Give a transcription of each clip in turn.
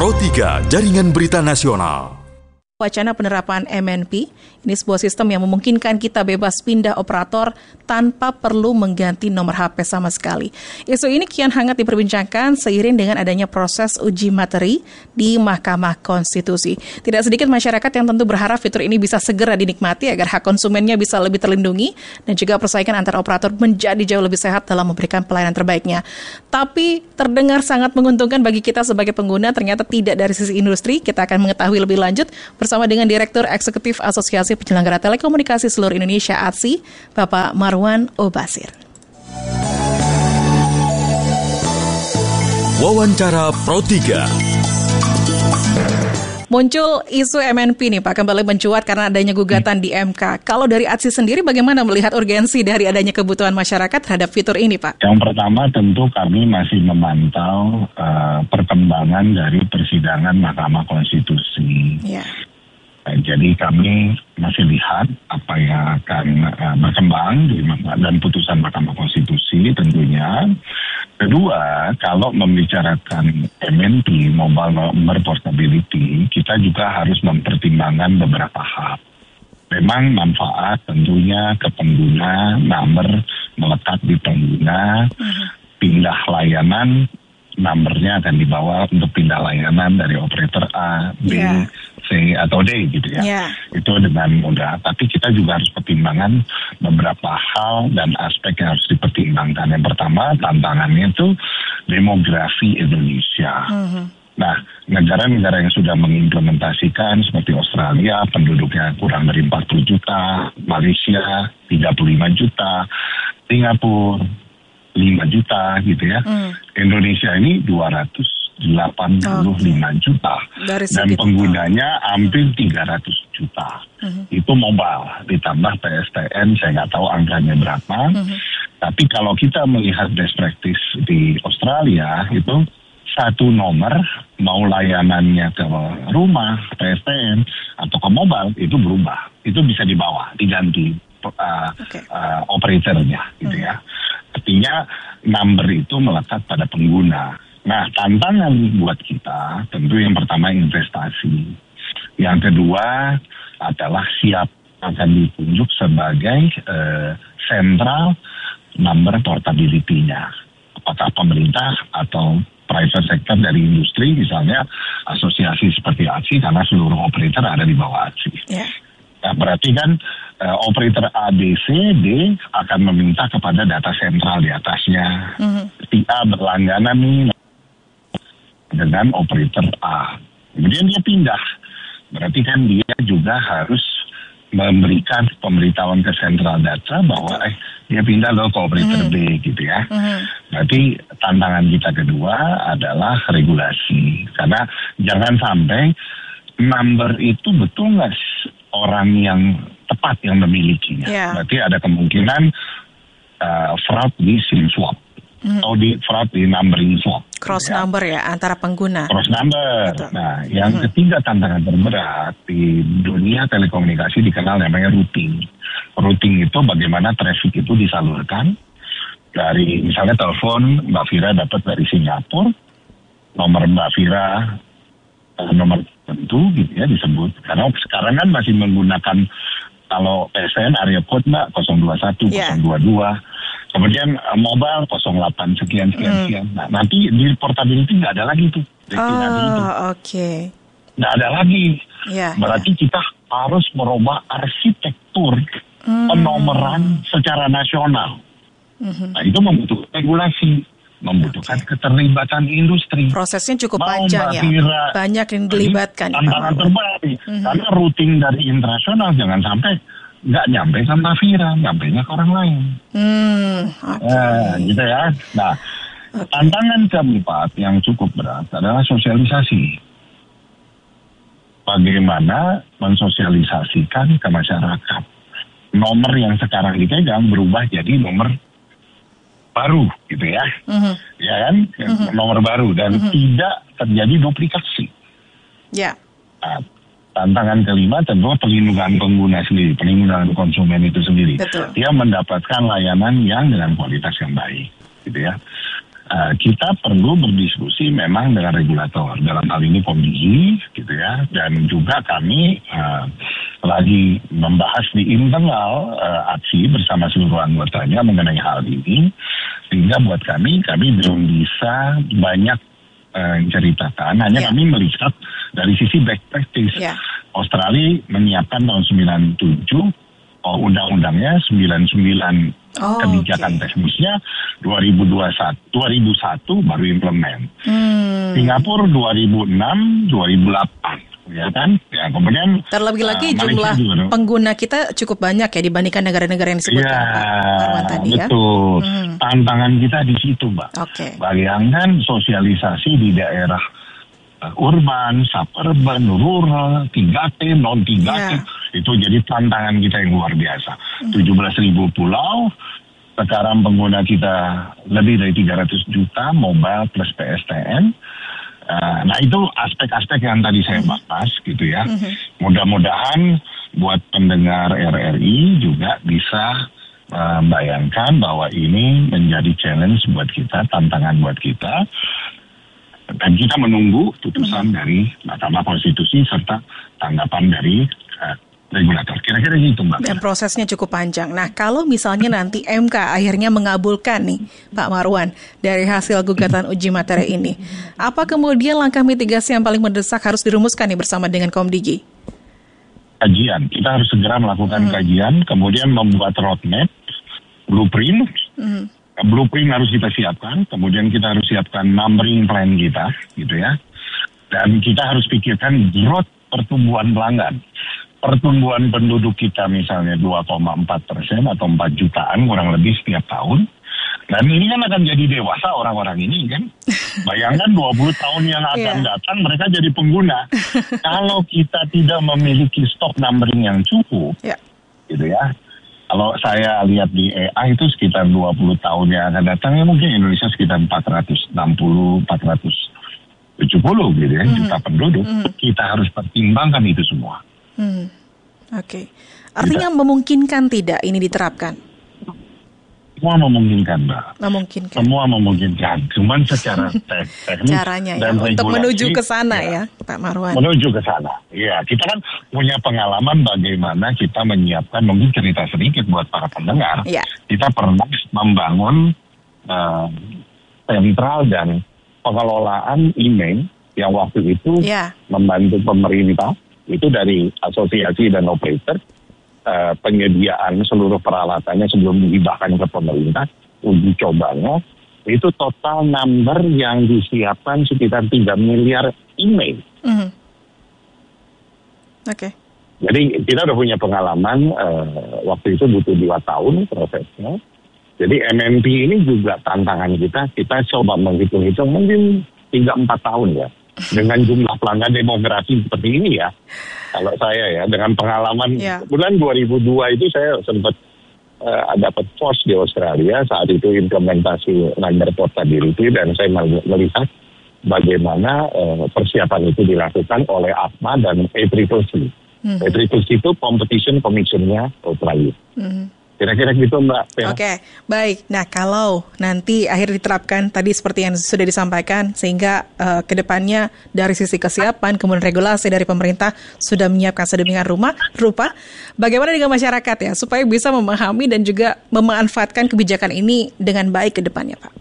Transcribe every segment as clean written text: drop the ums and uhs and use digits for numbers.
Pro 3 Jaringan Berita Nasional. Wacana penerapan MNP, ini sebuah sistem yang memungkinkan kita bebas pindah operator tanpa perlu mengganti nomor HP sama sekali. Isu ini kian hangat diperbincangkan seiring dengan adanya proses uji materi di Mahkamah Konstitusi. Tidak sedikit masyarakat yang tentu berharap fitur ini bisa segera dinikmati agar hak konsumennya bisa lebih terlindungi dan juga persaingan antar operator menjadi jauh lebih sehat dalam memberikan pelayanan terbaiknya. Tapi terdengar sangat menguntungkan bagi kita sebagai pengguna, ternyata tidak dari sisi industri. Kita akan mengetahui lebih lanjut bersama dengan Direktur Eksekutif Asosiasi Penyelenggara Telekomunikasi Seluruh Indonesia (ATSI), Bapak Marwan Obasir. Wawancara Pro 3. Muncul isu MNP nih Pak, kembali mencuat karena adanya gugatan di MK. Kalau dari ATSI sendiri bagaimana melihat urgensi dari adanya kebutuhan masyarakat terhadap fitur ini Pak? Yang pertama tentu kami masih memantau perkembangan dari persidangan Mahkamah Konstitusi. Ya. Jadi kami masih lihat apa yang akan berkembang dan putusan Mahkamah Konstitusi tentunya. Kedua, kalau membicarakan MNP, Mobile Number Portability, kita juga harus mempertimbangkan beberapa hal. Memang manfaat tentunya ke pengguna, nomor melekat di pengguna, pindah layanan, nomornya akan dibawa untuk pindah layanan dari operator A, B, C, atau D gitu ya. Itu dengan mudah. Tapi kita juga harus pertimbangkan beberapa hal dan aspek yang harus dipertimbangkan. Yang pertama, tantangannya itu demografi Indonesia. Nah, negara-negara yang sudah mengimplementasikan seperti Australia, penduduknya kurang dari 40 juta, Malaysia 35 juta, Singapura 5 juta gitu ya. Indonesia ini 285 juta. Dan penggunanya hampir 300 juta. Itu mobile. Ditambah PSTN, saya nggak tahu angkanya berapa. Tapi kalau kita melihat best practice di Australia, itu satu nomor, mau layanannya ke rumah, PSTN, atau ke mobile, itu berubah. Itu bisa dibawa, diganti operatornya gitu ya. Artinya number itu melekat pada pengguna. Nah, tantangan buat kita tentu yang pertama investasi. Yang kedua adalah siap akan ditunjuk sebagai sentral number portability-nya. Apakah pemerintah atau private sector dari industri, misalnya asosiasi seperti ATSI, karena seluruh operator ada di bawah ATSI. Nah, berarti kan operator A, B, C, D akan meminta kepada data sentral di atasnya. Si A berlangganan nih dengan operator A. Kemudian dia pindah. Berarti kan dia juga harus memberikan pemberitahuan ke sentral data bahwa dia pindah loh ke operator B gitu ya. Berarti tantangan kita kedua adalah regulasi. Karena jangan sampai number itu betul nggak orang yang tepat yang memilikinya. Berarti ada kemungkinan fraud di SIM swap atau di fraud di numbering swap. Cross number ya antara pengguna. Cross number. Betul. Nah, yang ketiga tantangan terberat di dunia telekomunikasi dikenal namanya routing. Routing itu bagaimana traffic itu disalurkan dari misalnya telepon Mbak Fira dapat dari Singapura, nomor Mbak Fira nomor tentu gitu ya disebut. Karena sekarang kan masih menggunakan kalau PSTN area code Mbak 021, 022. Kemudian mobile 08 sekian. Nah, nanti di portability nggak ada lagi tuh. Nggak ada lagi. Berarti kita harus merubah arsitektur penomoran secara nasional. Nah, itu membutuhkan regulasi. Membutuhkan keterlibatan industri. Prosesnya cukup panjang ya. Banyak yang dilibatkan. Tantangan terberat. Karena routing dari internasional jangan sampai nggak nyampe sama Fira, nyampenya ke orang lain. Gitu ya. Nah, tantangan keempat yang cukup berat adalah sosialisasi. Bagaimana mensosialisasikan ke masyarakat. Nomor yang sekarang dipegang berubah jadi nomor baru gitu ya, ya kan, nomor baru dan tidak terjadi duplikasi. Nah, tantangan kelima tentu perlindungan pengguna sendiri, perlindungan konsumen itu sendiri. Dia mendapatkan layanan yang dengan kualitas yang baik, gitu ya. kita perlu berdiskusi memang dengan regulator, dalam hal ini Komdigi gitu ya, dan juga kami lagi membahas di internal ATSI bersama seluruh anggotanya mengenai hal ini, sehingga buat kami belum bisa banyak ceritakan, hanya kami melihat dari sisi back practice. Australia menyiapkan tahun 97, undang-undangnya 99, kebijakan teknisnya 2001 baru implement. Singapura 2006, 2008. Ya kan? Ya, kemudian terlebih lagi jumlah pengguna kita cukup banyak ya dibandingkan negara-negara yang disebutkan Pak Marwan tadi ya. Betul. Tantangan kita di situ, Mbak. Bayangkan sosialisasi di daerah urban, suburban, rural, 3T, non 3T, itu jadi tantangan kita yang luar biasa. 17.000 pulau, sekarang pengguna kita lebih dari 300 juta, mobile plus PSTN. Nah itu aspek-aspek yang tadi saya bahas gitu ya. Mudah-mudahan buat pendengar RRI juga bisa bayangkan bahwa ini menjadi challenge buat kita, tantangan buat kita. Dan kita menunggu putusan dari Mahkamah Konstitusi serta tanggapan dari regulator. Kira-kira gitu, Mbak. Dan prosesnya cukup panjang. Nah, kalau misalnya nanti MK akhirnya mengabulkan nih, Pak Marwan, dari hasil gugatan uji materi ini, apa kemudian langkah mitigasi yang paling mendesak harus dirumuskan nih bersama dengan Komdigi? Kajian. Kita harus segera melakukan kajian, kemudian membuat roadmap, blueprint. Blueprint harus kita siapkan, kemudian kita harus siapkan numbering plan kita, gitu ya. Dan kita harus pikirkan growth pertumbuhan pelanggan. Pertumbuhan penduduk kita misalnya 2,4% atau 4 jutaan kurang lebih setiap tahun. Dan ini kan akan jadi dewasa orang-orang ini kan. Bayangkan 20 tahun yang akan datang mereka jadi pengguna. Kalau kita tidak memiliki stok numbering yang cukup, gitu ya. Kalau saya lihat di AI itu sekitar 20 tahun yang akan datang, ya mungkin Indonesia sekitar 460, 470 gitu ya, juta penduduk. Kita harus pertimbangkan itu semua. Artinya memungkinkan tidak ini diterapkan? Semua memungkinkan, Mbak. Memungkinkan. Semua memungkinkan. Cuman secara teknis caranya dan untuk menuju ke sana ya, Pak Marwan. Menuju ke sana. Ya, kita kan punya pengalaman bagaimana kita menyiapkan, mungkin cerita sedikit buat para pendengar. Kita pernah membangun sentral dan pengelolaan email yang waktu itu membantu pemerintah, itu dari asosiasi dan operator, penyediaan seluruh peralatannya sebelum dihibahkan ke pemerintah, uji cobanya, itu total number yang disiapkan sekitar 3 miliar email. Jadi kita udah punya pengalaman, waktu itu butuh 2 tahun prosesnya. Jadi MNP ini juga tantangan kita coba menghitung-hitung mungkin 3-4 tahun ya. Dengan jumlah pelanggan demografi seperti ini ya, kalau saya ya dengan pengalaman bulan 2002 itu saya sempat dapat course di Australia, saat itu implementasi number portability, dan saya melihat bagaimana persiapan itu dilakukan oleh APMA dan ACCC. ACCC itu Competition Commission-nya Australia. Kira-kira gitu, Mbak. Baik. Nah, kalau nanti akhir diterapkan tadi seperti yang sudah disampaikan, sehingga ke depannya dari sisi kesiapan, kemudian regulasi dari pemerintah sudah menyiapkan sedemikian rupa, bagaimana dengan masyarakat ya, supaya bisa memahami dan juga memanfaatkan kebijakan ini dengan baik ke depannya, Pak?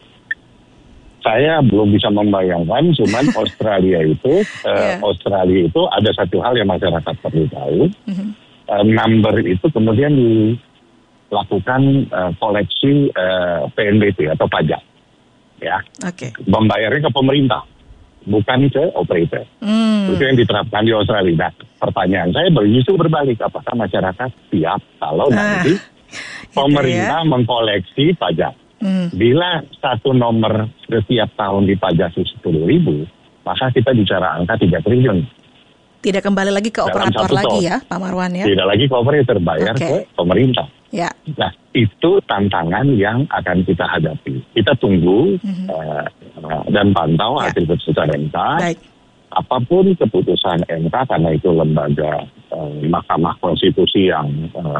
Saya belum bisa membayangkan, cuman Australia itu ada satu hal yang masyarakat perlu tahu. Number itu kemudian dilakukan koleksi PNBP atau pajak, ya. Membayarnya ke pemerintah, bukan ke operator. Itu yang diterapkan di Australia. Nah, pertanyaan saya justru berbalik, apakah masyarakat siap kalau nanti pemerintah mengkoleksi pajak? Bila satu nomor setiap tahun dipajaki 10.000, maka kita bicara angka 3 triliun. Tidak kembali lagi ke operator lagi ya, Pak Marwan ya? Tidak lagi ke operator, bayar ke pemerintah. Nah, itu tantangan yang akan kita hadapi. Kita tunggu dan pantau hasil keputusan MK. Apapun keputusan MK, karena itu lembaga Mahkamah Konstitusi yang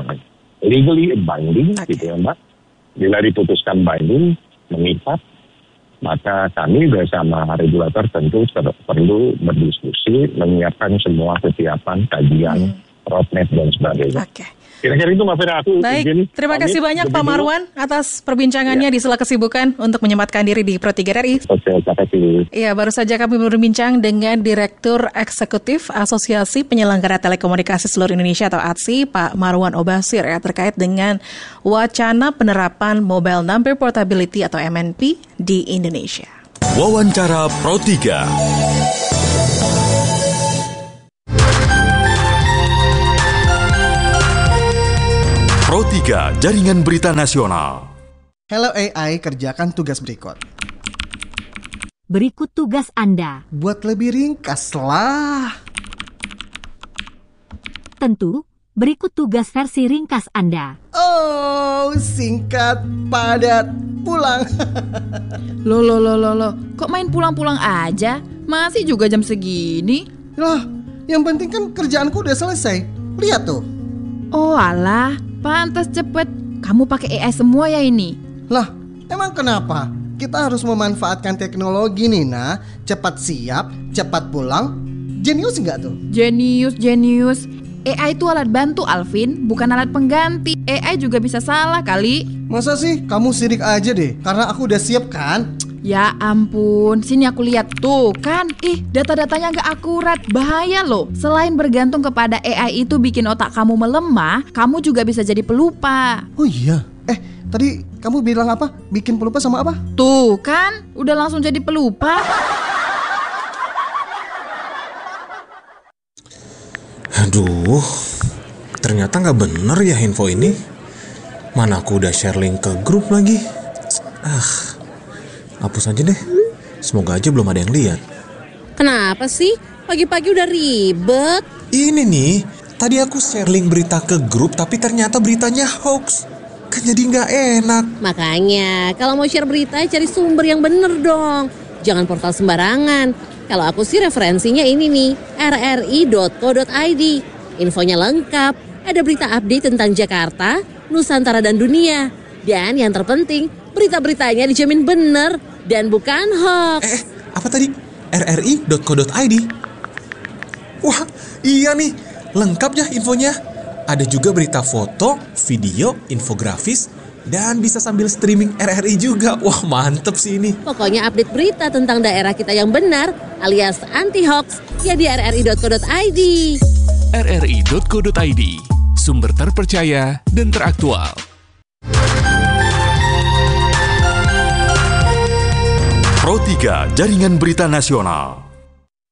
legally binding, gitu ya, Mbak. Bila diputuskan binding, mengikat, maka kami bersama regulator tentu perlu berdiskusi, menyiapkan semua kesiapan, kajian, roadmap dan sebagainya. Oke. Kira-kira itu Mbak Fira, aku Baik, izin. terima kasih banyak Pak Marwan atas perbincangannya di sela kesibukan untuk menyempatkan diri di Pro 3 RI. Oke, terima kasih. Iya, baru saja kami berbincang dengan Direktur Eksekutif Asosiasi Penyelenggara Telekomunikasi Seluruh Indonesia atau ATSI, Pak Marwan Obasir ya, terkait dengan wacana penerapan Mobile Number Portability atau MNP di Indonesia. Wawancara Pro 3. Pro 3 Jaringan Berita Nasional. Hello AI, kerjakan tugas berikut. Berikut tugas Anda. Buat lebih ringkas lah. Tentu, berikut tugas versi ringkas Anda. Oh, singkat, padat, pulang. Loh, kok main pulang-pulang aja? Masih juga jam segini? Loh, yang penting kan kerjaanku udah selesai. Lihat tuh. Oh alah, pantas cepet. Kamu pakai AI semua ya ini? Lah, emang kenapa? Kita harus memanfaatkan teknologi nih, nah. Cepat siap, cepat pulang. Jenius nggak tuh? Jenius. AI itu alat bantu, Alvin, bukan alat pengganti. AI juga bisa salah kali. Masa sih? Kamu sirik aja deh, karena aku udah siap kan? Ya ampun, sini aku lihat tuh kan. Data-datanya nggak akurat, bahaya loh. Selain bergantung kepada AI itu bikin otak kamu melemah, kamu juga bisa jadi pelupa. Oh iya, tadi kamu bilang apa? Bikin pelupa sama apa? Tuh kan, udah langsung jadi pelupa. Aduh, ternyata nggak bener ya info ini. Mana aku udah share link ke grup lagi. Hapus aja deh. Semoga aja belum ada yang lihat. Kenapa sih? Pagi-pagi udah ribet. Ini nih, tadi aku share link berita ke grup tapi ternyata beritanya hoax. Kan jadi nggak enak. Makanya, kalau mau share berita cari sumber yang bener dong. Jangan portal sembarangan. Kalau aku sih referensinya ini nih, rri.co.id. Infonya lengkap, ada berita update tentang Jakarta, Nusantara dan dunia. Dan yang terpenting, berita-beritanya dijamin bener dan bukan hoax. Apa tadi? rri.co.id? Wah, iya nih, lengkap ya infonya. Ada juga berita foto, video, infografis, dan bisa sambil streaming RRI juga. Wah, mantep sih ini. Pokoknya update berita tentang daerah kita yang benar alias anti-hoax ya di rri.co.id. rri.co.id, sumber terpercaya dan teraktual. Pro 3 Jaringan Berita Nasional.